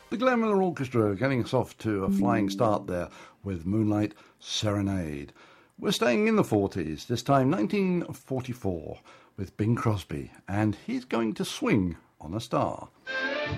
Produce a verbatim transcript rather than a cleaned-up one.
The Glenn Miller Orchestra getting us off to a flying start there with Moonlight Serenade. We're staying in the forties, this time nineteen forty-four, with Bing Crosby, and he's going to swing on a star.